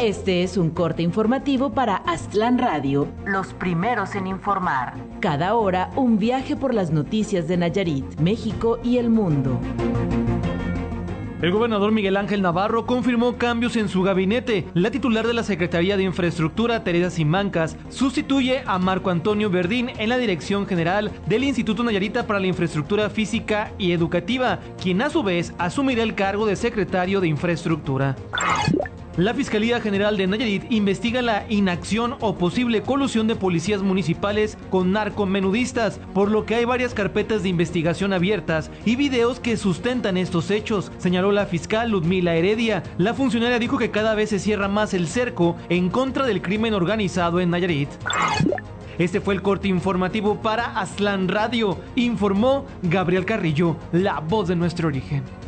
Este es un corte informativo para Aztlán Radio, los primeros en informar. Cada hora, un viaje por las noticias de Nayarit, México y el mundo. El gobernador Miguel Ángel Navarro confirmó cambios en su gabinete. La titular de la Secretaría de Infraestructura, Teresa Simancas, sustituye a Marco Antonio Verdín en la dirección general del Instituto Nayarita para la Infraestructura Física y Educativa, quien a su vez asumirá el cargo de secretario de Infraestructura. La Fiscalía General de Nayarit investiga la inacción o posible colusión de policías municipales con narcomenudistas, por lo que hay varias carpetas de investigación abiertas y videos que sustentan estos hechos, señaló la fiscal Ludmila Heredia. La funcionaria dijo que cada vez se cierra más el cerco en contra del crimen organizado en Nayarit. Este fue el corte informativo para Aztlán Radio, informó Gabriel Carrillo, la voz de nuestro origen.